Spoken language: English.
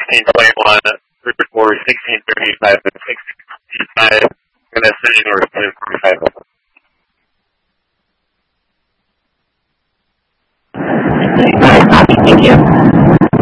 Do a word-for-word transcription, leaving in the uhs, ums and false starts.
fourteen twenty-one, three four, sixteen thirty-five, six sixty-five. I'm going to send you north to forty-five.